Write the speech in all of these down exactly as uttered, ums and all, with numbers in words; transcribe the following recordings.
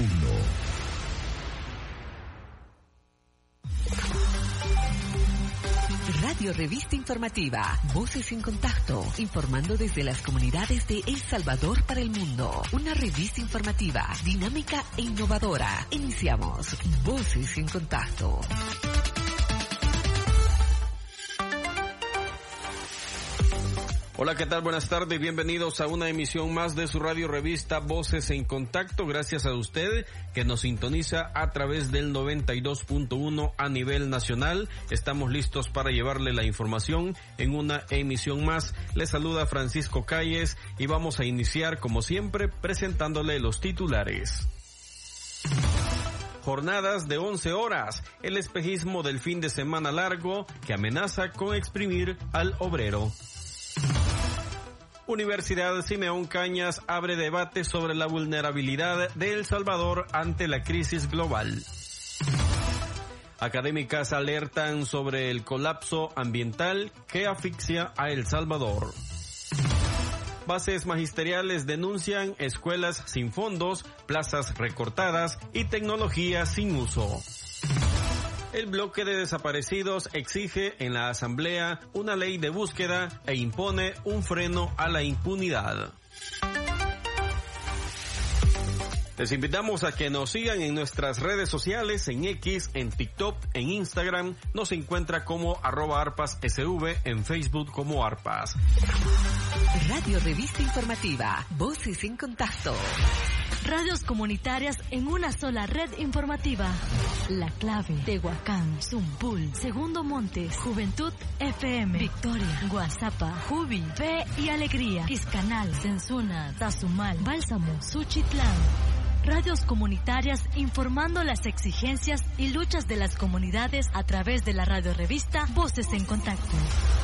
uno. Radio Revista Informativa, Voces en Contacto, informando desde las comunidades de El Salvador para el mundo. Una revista informativa, dinámica e innovadora. Iniciamos Voces en Contacto. Hola, ¿qué tal? Buenas tardes, bienvenidos a una emisión más de su radio revista Voces en Contacto. Gracias a usted que nos sintoniza a través del noventa y dos punto uno a nivel nacional. Estamos listos para llevarle la información en una emisión más. Le saluda Francisco Calles y vamos a iniciar como siempre presentándole los titulares. Jornadas de once horas, el espejismo del fin de semana largo que amenaza con exprimir al obrero. Universidad Simeón Cañas abre debate sobre la vulnerabilidad de El Salvador ante la crisis global. Académicas alertan sobre el colapso ambiental que asfixia a El Salvador. Bases magisteriales denuncian escuelas sin fondos, plazas recortadas y tecnología sin uso. El bloque de desaparecidos exige en la Asamblea una ley de búsqueda e impone un freno a la impunidad. Les invitamos a que nos sigan en nuestras redes sociales, en X, en TikTok, en Instagram. Nos encuentra como arroba arpas sv, en Facebook como arpas. Radio Revista Informativa, Voces en Contacto. Radios comunitarias en una sola red informativa. La Clave, Tehuacán, Zumpul, Segundo Montes, Juventud F M, Victoria, Guazapa, Jubi, Fe y Alegría, Quiscanal, Sensuna, Tazumal, Bálsamo, Suchitlán. Radios comunitarias informando las exigencias y luchas de las comunidades a través de la radio revista Voces en Contacto.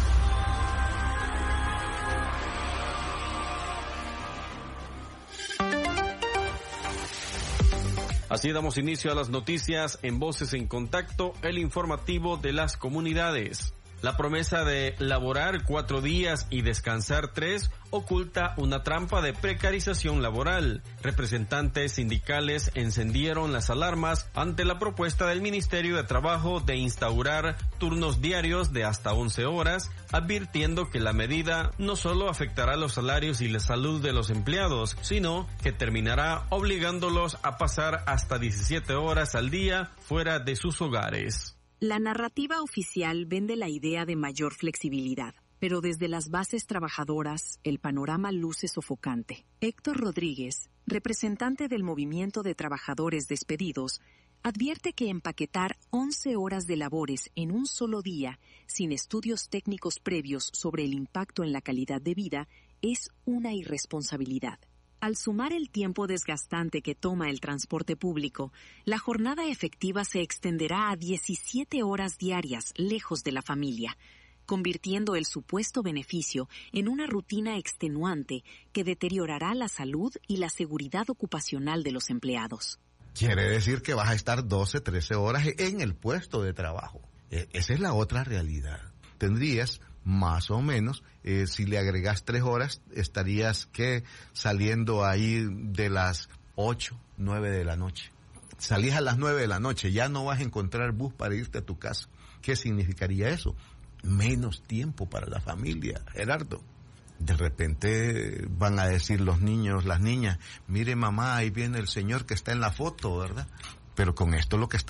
Así damos inicio a las noticias en Voces en Contacto, el informativo de las comunidades. La promesa de laborar cuatro días y descansar tres oculta una trampa de precarización laboral. Representantes sindicales encendieron las alarmas ante la propuesta del Ministerio de Trabajo de instaurar turnos diarios de hasta once horas, advirtiendo que la medida no solo afectará los salarios y la salud de los empleados, sino que terminará obligándolos a pasar hasta diecisiete horas al día fuera de sus hogares. La narrativa oficial vende la idea de mayor flexibilidad, pero desde las bases trabajadoras el panorama luce sofocante. Héctor Rodríguez, representante del Movimiento de Trabajadores Despedidos, advierte que empaquetar once horas de labores en un solo día, sin estudios técnicos previos sobre el impacto en la calidad de vida, es una irresponsabilidad. Al sumar el tiempo desgastante que toma el transporte público, la jornada efectiva se extenderá a diecisiete horas diarias lejos de la familia, convirtiendo el supuesto beneficio en una rutina extenuante que deteriorará la salud y la seguridad ocupacional de los empleados. Quiere decir que vas a estar doce, trece horas en el puesto de trabajo. Eh, esa es la otra realidad. Tendrías más o menos, eh, si le agregas tres horas, estarías que saliendo ahí de las ocho, nueve de la noche. Salís a las nueve de la noche, ya no vas a encontrar bus para irte a tu casa. ¿Qué significaría eso? Menos tiempo para la familia, Gerardo. De repente van a decir los niños, las niñas, mire mamá, ahí viene el señor que está en la foto, ¿verdad? Pero con esto lo que está